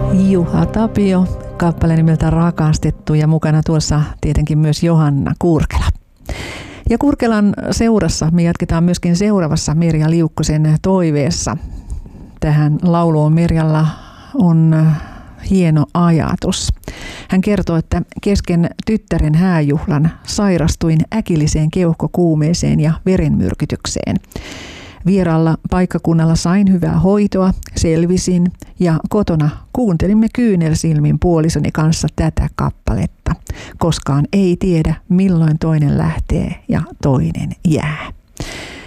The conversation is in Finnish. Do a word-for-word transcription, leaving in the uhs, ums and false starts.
Juha Tapio, kappale nimeltä Rakastettu, ja mukana tuossa tietenkin myös Johanna Kurkela. Ja Kurkelan seurassa me jatketaan myöskin seuraavassa Merja Liukkosen toiveessa. Tähän lauluun Merjalla on hieno ajatus. Hän kertoo, että kesken tyttären hääjuhlan sairastuin äkilliseen keuhkokuumeeseen ja verenmyrkytykseen. Vieralla paikkakunnalla sain hyvää hoitoa, selvisin ja kotona kuuntelimme kyynelsilmin puolisoni kanssa tätä kappaletta. Koskaan ei tiedä, milloin toinen lähtee ja toinen jää.